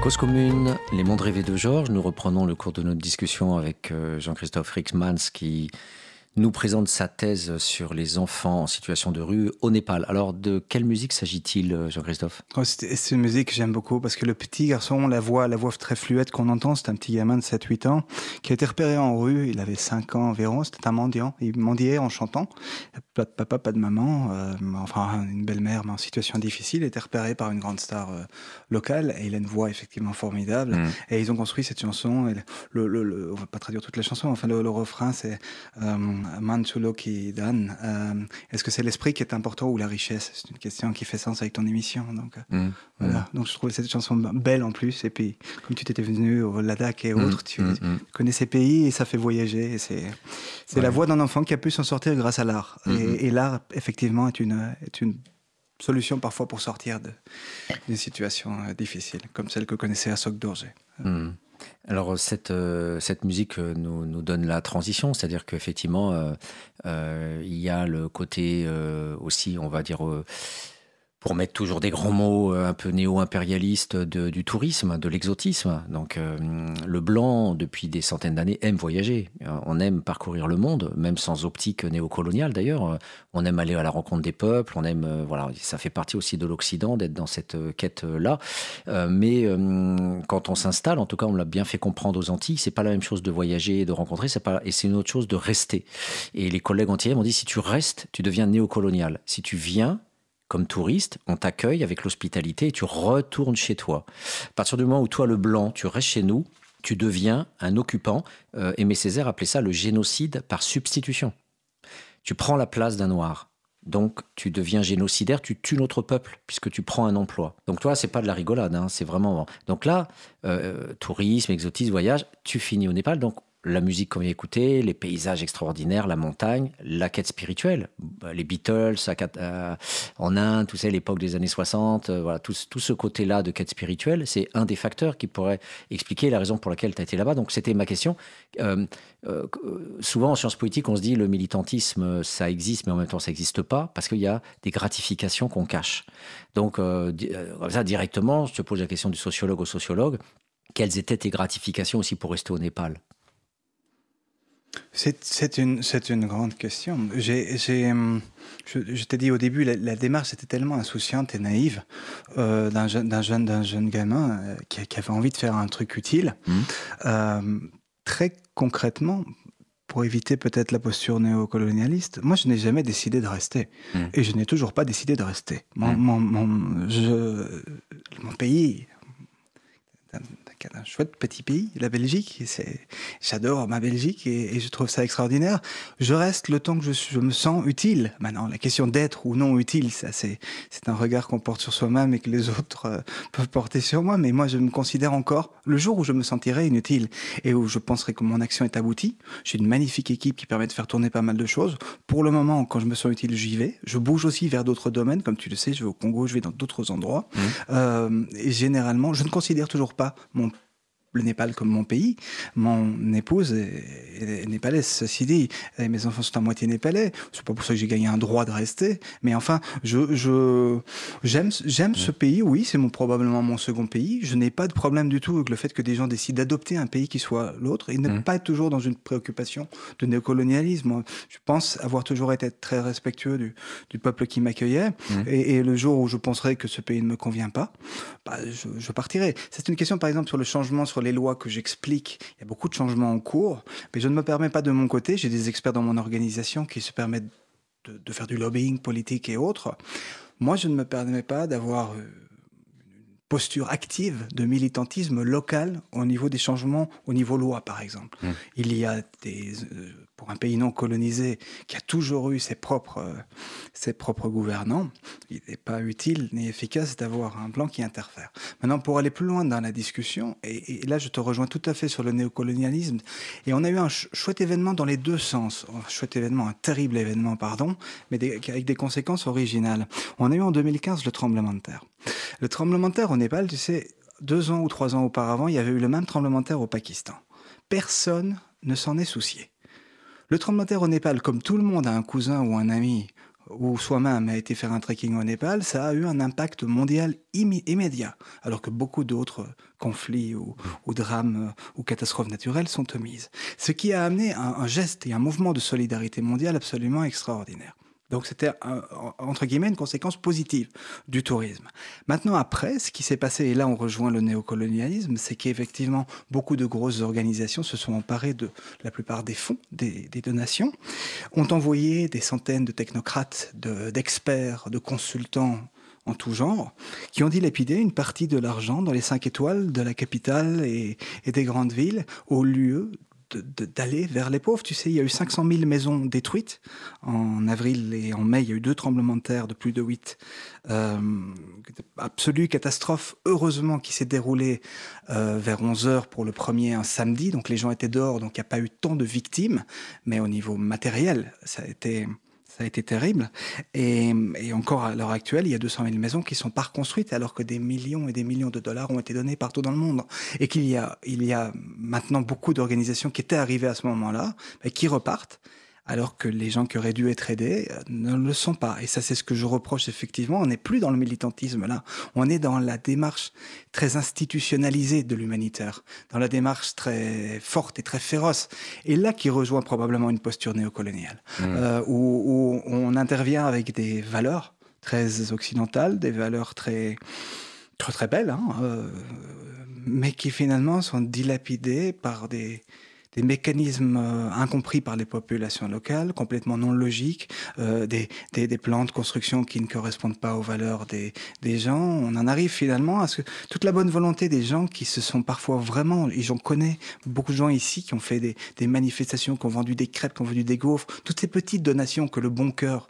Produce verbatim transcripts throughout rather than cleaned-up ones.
Cause commune, les mondes rêvés de Georges. Nous reprenons le cours de notre discussion avec euh, Jean-Christophe Rixmans qui nous présente sa thèse sur les enfants en situation de rue au Népal. Alors, de quelle musique s'agit-il, Jean-Christophe ? Oh, c'est, c'est une musique que j'aime beaucoup parce que le petit garçon, la voix, la voix très fluette qu'on entend, c'est un petit gamin de sept huit ans qui a été repéré en rue. Il avait cinq ans environ, c'était un mendiant. Il mendiait en chantant. Pas de papa, pas de maman, euh, enfin une belle-mère, mais en situation difficile. Il était repéré par une grande star euh, locale et il a une voix effectivement formidable. Mmh. Et ils ont construit cette chanson. Et le, le, le, on va pas traduire toute la chanson, enfin le, le refrain, c'est euh, Manchulo qui donne. Euh, est-ce que c'est l'esprit qui est important ou la richesse ? C'est une question qui fait sens avec ton émission. Donc, mmh. voilà. Mmh. Donc je trouve cette chanson belle en plus. Et puis, comme tu t'étais venu au Ladakh et autres, mmh. tu mmh. connais ces pays et ça fait voyager. Et c'est c'est ouais. la voix d'un enfant qui a pu s'en sortir grâce à l'art. Mmh. Et, et l'art, effectivement, est une, est une solution parfois pour sortir de, d'une situation difficile, comme celle que connaissait Ashok Dorje. Mmh. Alors cette, euh, cette musique nous, nous donne la transition, c'est-à-dire qu'effectivement euh, euh, il y a le côté euh, aussi, on va dire, euh, pour mettre toujours des grands mots euh, un peu néo-impérialistes de, du tourisme, de l'exotisme. Donc euh, le blanc, depuis des centaines d'années, aime voyager. On aime parcourir le monde, même sans optique néocoloniale d'ailleurs. On aime aller à la rencontre des peuples, on aime, euh, voilà, ça fait partie aussi de l'Occident d'être dans cette euh, quête-là. Euh, mais euh, quand on s'installe, en tout cas on l'a bien fait comprendre aux Antilles, c'est pas la même chose de voyager et de rencontrer, c'est pas, et c'est une autre chose de rester. Et les collègues antillais m'ont dit, si tu restes, tu deviens néocolonial. Si tu viens, comme touriste, on t'accueille avec l'hospitalité et tu retournes chez toi. À partir du moment où toi, le blanc, tu restes chez nous, tu deviens un occupant. Euh, Aimé Césaire appelait ça le génocide par substitution. Tu prends la place d'un noir. Donc, tu deviens génocidaire, tu tues notre peuple, puisque tu prends un emploi. Donc, toi, c'est pas de la rigolade, hein, c'est vraiment... Donc là, euh, tourisme, exotisme, voyage, tu finis au Népal. Donc, la musique qu'on vient écouter, les paysages extraordinaires, la montagne, la quête spirituelle, les Beatles euh, en Inde, tout ça, l'époque des années soixante, euh, voilà, tout, tout ce côté-là de quête spirituelle, c'est un des facteurs qui pourrait expliquer la raison pour laquelle tu as été là-bas. Donc c'était ma question. Euh, euh, souvent en sciences politiques, on se dit le militantisme, ça existe, mais en même temps ça n'existe pas, parce qu'il y a des gratifications qu'on cache. Donc euh, comme ça, directement, je te pose la question du sociologue au sociologue, quelles étaient tes gratifications aussi pour rester au Népal ? C'est, c'est, une, c'est une grande question. J'ai, j'ai, je, je t'ai dit au début, la, la démarche était tellement insouciante et naïve euh, d'un, jeune, d'un, jeune, d'un jeune gamin euh, qui, qui avait envie de faire un truc utile. Mmh. Euh, très concrètement, pour éviter peut-être la posture néocolonialiste, moi je n'ai jamais décidé de rester. Mmh. Et je n'ai toujours pas décidé de rester. Mon, mmh. mon, mon, je, mon pays... un chouette petit pays, la Belgique. C'est... J'adore ma Belgique et, et je trouve ça extraordinaire. Je reste le temps que je, je me sens utile. Maintenant, la question d'être ou non utile, ça, c'est, c'est un regard qu'on porte sur soi-même et que les autres euh, peuvent porter sur moi. Mais moi, je me considère encore, le jour où je me sentirai inutile et où je penserai que mon action est aboutie, j'ai une magnifique équipe qui permet de faire tourner pas mal de choses. Pour le moment, quand je me sens utile, j'y vais. Je bouge aussi vers d'autres domaines. Comme tu le sais, je vais au Congo, je vais dans d'autres endroits. Mmh. Euh, et généralement, je ne considère toujours pas mon le Népal comme mon pays. Mon épouse est, est népalaise, ceci dit, et mes enfants sont à moitié népalais. C'est pas pour ça que j'ai gagné un droit de rester, mais enfin, je, je, j'aime, j'aime mmh. ce pays, oui, c'est mon, probablement mon second pays. Je n'ai pas de problème du tout avec le fait que des gens décident d'adopter un pays qui soit l'autre et ne mmh. pas être toujours dans une préoccupation de néocolonialisme. Je pense avoir toujours été très respectueux du, du peuple qui m'accueillait, mmh. et, et le jour où je penserai que ce pays ne me convient pas, bah, je, je partirai. C'est une question, par exemple, sur le changement, sur les lois que j'explique. Il y a beaucoup de changements en cours, mais je ne me permets pas de mon côté. J'ai des experts dans mon organisation qui se permettent de, de faire du lobbying politique et autres. Moi, je ne me permets pas d'avoir une posture active de militantisme local au niveau des changements, au niveau loi, par exemple. Mmh. Il y a des... Euh, pour un pays non colonisé qui a toujours eu ses propres, euh, ses propres gouvernants, il n'est pas utile ni efficace d'avoir un blanc qui interfère. Maintenant, pour aller plus loin dans la discussion, et, et là je te rejoins tout à fait sur le néocolonialisme, et on a eu un ch- chouette événement dans les deux sens, un chouette événement, un terrible événement, pardon, mais des, avec des conséquences originales. On a eu en deux mille quinze le tremblement de terre. Le tremblement de terre au Népal, tu sais, deux ans ou trois ans auparavant, il y avait eu le même tremblement de terre au Pakistan. Personne ne s'en est soucié. Le tremblement de terre au Népal, comme tout le monde a un cousin ou un ami ou soi-même a été faire un trekking au Népal, ça a eu un impact mondial immi- immédiat, alors que beaucoup d'autres conflits ou, ou drames euh, ou catastrophes naturelles sont omises. Ce qui a amené un, un geste et un mouvement de solidarité mondiale absolument extraordinaire. Donc c'était, un- entre guillemets, une conséquence positive du tourisme. Maintenant, après, ce qui s'est passé, et là on rejoint le néocolonialisme, c'est qu'effectivement, beaucoup de grosses organisations se sont emparées de la plupart des fonds, des, des donations, ont envoyé des centaines de technocrates, de- d'experts, de consultants en tout genre, qui ont dilapidé une partie de l'argent dans les cinq étoiles de la capitale et, et des grandes villes, au lieu de- de- d'aller vers les pauvres. Tu sais, il y a eu cinq cent mille maisons détruites en avril et en mai. Il y a eu deux tremblements de terre de plus de huit. Euh, absolue catastrophe, heureusement, qui s'est déroulée euh, vers onze heures pour le premier, un samedi. Donc les gens étaient dehors, donc il n'y a pas eu tant de victimes. Mais au niveau matériel, ça a été, ça a été terrible. Et, et encore à l'heure actuelle, il y a deux cent mille maisons qui sont pas reconstruites alors que des millions et des millions de dollars ont été donnés partout dans le monde. Et qu'il y a, il y a maintenant beaucoup d'organisations qui étaient arrivées à ce moment-là et qui repartent, alors que les gens qui auraient dû être aidés euh, ne le sont pas. Et ça, c'est ce que je reproche effectivement. On n'est plus dans le militantisme là. On est dans la démarche très institutionnalisée de l'humanitaire, dans la démarche très forte et très féroce. Et là qui rejoint probablement une posture néocoloniale, Mmh. euh, où, où on intervient avec des valeurs très occidentales, des valeurs très très, très belles, hein, euh, mais qui finalement sont dilapidées par des des mécanismes euh, incompris par les populations locales, complètement non logiques, euh, des, des, des plans de construction qui ne correspondent pas aux valeurs des, des gens. On en arrive finalement à ce que toute la bonne volonté des gens qui se sont parfois vraiment, et j'en connais beaucoup de gens ici qui ont fait des, des manifestations, qui ont vendu des crêpes, qui ont vendu des gaufres, toutes ces petites donations que le bon cœur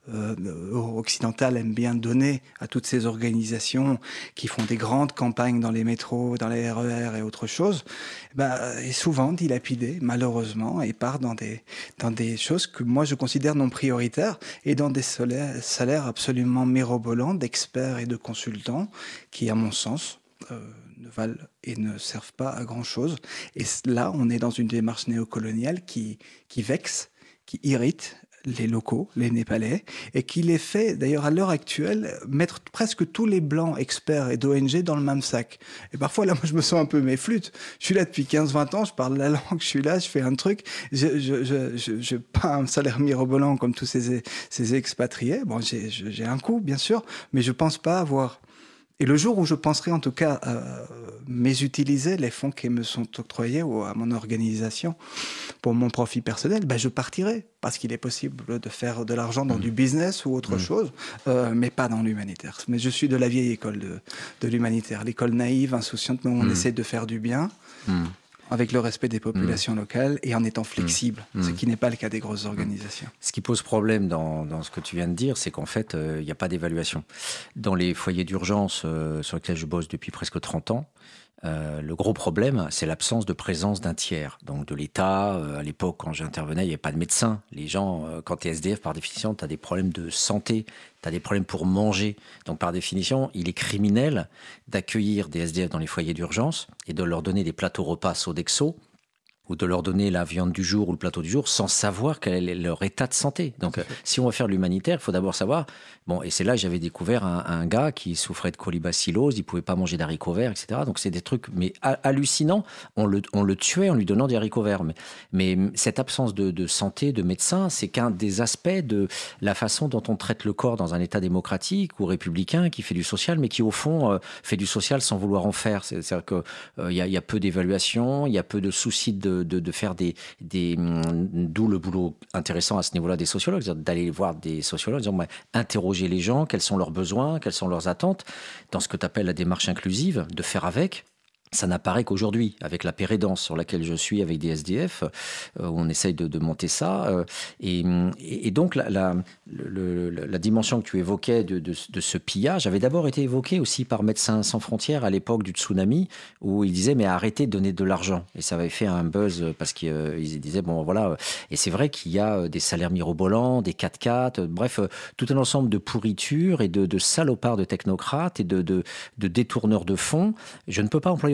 Euh, occidentale aime bien donner à toutes ces organisations qui font des grandes campagnes dans les métros, dans les R E R et autre chose, bah, est souvent dilapidée, malheureusement, et part dans des, dans des choses que moi je considère non prioritaires et dans des salaires, salaires absolument mirobolants d'experts et de consultants qui, à mon sens, euh, ne valent et ne servent pas à grand-chose. Et là, on est dans une démarche néocoloniale qui, qui vexe, qui irrite les locaux, les Népalais, et qui les fait, d'ailleurs à l'heure actuelle, mettre presque tous les blancs experts et d'O N G dans le même sac. Et parfois, là, moi, je me sens un peu mes flûtes. Je suis là depuis quinze vingt ans, je parle la langue, je suis là, je fais un truc, je je, je, je, je pas un salaire mirobolant comme tous ces, ces expatriés. Bon, j'ai, j'ai un coût, bien sûr, mais je pense pas avoir... Et le jour où je penserai en tout cas euh, mésutiliser les fonds qui me sont octroyés ou à mon organisation pour mon profit personnel, ben je partirai parce qu'il est possible de faire de l'argent dans mmh. du business ou autre mmh. chose, euh, mais pas dans l'humanitaire. Mais je suis de la vieille école de, de l'humanitaire, l'école naïve, insouciante, mais où on mmh. essaie de faire du bien. Mmh. Avec le respect des populations mmh. locales et en étant flexible, mmh. ce qui n'est pas le cas des grosses organisations. Ce qui pose problème dans, dans ce que tu viens de dire, c'est qu'en fait, il euh, n'y a pas d'évaluation. Dans les foyers d'urgence euh, sur lesquels je bosse depuis presque trente ans, Euh, le gros problème, c'est l'absence de présence d'un tiers, donc de l'État. Euh, à l'époque, quand j'intervenais, il n'y avait pas de médecin. Les gens, euh, quand tu es S D F, par définition, tu as des problèmes de santé, tu as des problèmes pour manger. Donc, par définition, il est criminel d'accueillir des S D F dans les foyers d'urgence et de leur donner des plateaux repas Sodexo ou de leur donner la viande du jour ou le plateau du jour sans savoir quel est leur état de santé. Donc, euh, si on va faire l'humanitaire, il faut d'abord savoir... Bon, et c'est là que j'avais découvert un, un gars qui souffrait de colibacillose, il ne pouvait pas manger d'haricots verts, et cetera. Donc, c'est des trucs mais hallucinants. On le, on le tuait en lui donnant des haricots verts. Mais, mais cette absence de, de santé, de médecin, c'est qu'un des aspects de la façon dont on traite le corps dans un État démocratique ou républicain qui fait du social, mais qui, au fond, euh, fait du social sans vouloir en faire. C'est, c'est-à-dire qu'il euh, y, y a peu d'évaluation, il y a peu de soucis de De, de faire des, des... D'où le boulot intéressant à ce niveau-là des sociologues, d'aller voir des sociologues, disant, bah, interroger les gens, quels sont leurs besoins, quelles sont leurs attentes, dans ce que tu appelles la démarche inclusive, de faire avec. Ça n'apparaît qu'aujourd'hui, avec la pérédance sur laquelle je suis avec des S D F, euh, où on essaye de, de monter ça. Euh, et, et donc, la, la, le, la dimension que tu évoquais de, de, de ce pillage avait d'abord été évoquée aussi par Médecins sans frontières à l'époque du tsunami, où ils disaient, mais arrêtez de donner de l'argent. Et ça avait fait un buzz parce qu'ils euh, disaient, bon, voilà. Et c'est vrai qu'il y a des salaires mirobolants, des quatre-quatre, bref, tout un ensemble de pourritures et de, de salopards de technocrates et de, de, de détourneurs de fonds. Je ne peux pas employer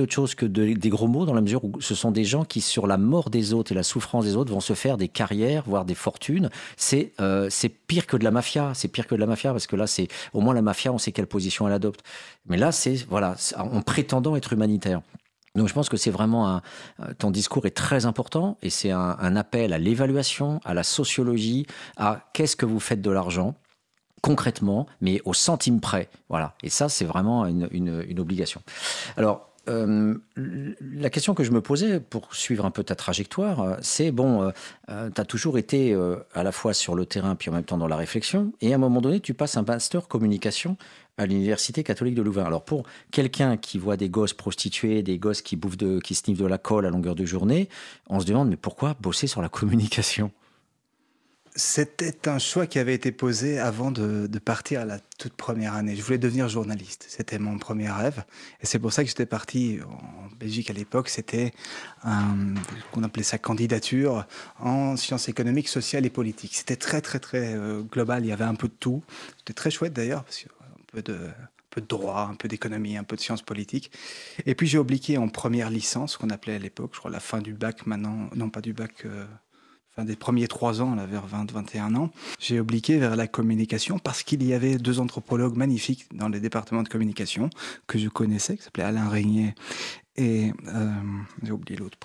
autre chose que de- des gros mots, dans la mesure où ce sont des gens qui, sur la mort des autres et la souffrance des autres, vont se faire des carrières, voire des fortunes. C'est euh, c'est pire que de la mafia. C'est pire que de la mafia parce que là, c'est au moins la mafia, on sait quelle position elle adopte. Mais là, c'est voilà, c'est- en prétendant être humanitaire. Donc je pense que c'est vraiment un, euh, ton discours est très important et c'est un, un appel à l'évaluation, à la sociologie, à qu'est-ce que vous faites de l'argent concrètement, mais au centime près. Voilà. Et ça, c'est vraiment une, une- une obligation. Alors, euh, la question que je me posais pour suivre un peu ta trajectoire, euh, c'est bon, euh, tu as toujours été euh, à la fois sur le terrain puis en même temps dans la réflexion, et à un moment donné, tu passes un master communication à l'Université catholique de Louvain. Alors pour quelqu'un qui voit des gosses prostitués, des gosses qui bouffent de, qui sniffent de la colle à longueur de journée, on se demande mais pourquoi bosser sur la communication? C'était un choix qui avait été posé avant de, de partir à la toute première année. Je voulais devenir journaliste. C'était mon premier rêve. Et c'est pour ça que j'étais parti en Belgique à l'époque. C'était un, qu'on appelait ça candidature en sciences économiques, sociales et politiques. C'était très, très, très euh, global. Il y avait un peu de tout. C'était très chouette d'ailleurs, parce que un peu de, un peu de droit, un peu d'économie, un peu de sciences politiques. Et puis j'ai obliqué en première licence, qu'on appelait à l'époque, je crois, la fin du bac maintenant. Non, pas du bac. Euh, Enfin, des premiers trois ans, là, vers vingt vingt et un ans, j'ai obliqué vers la communication parce qu'il y avait deux anthropologues magnifiques dans les départements de communication que je connaissais, qui s'appelaient Alain Régnier et euh, j'ai oublié l'autre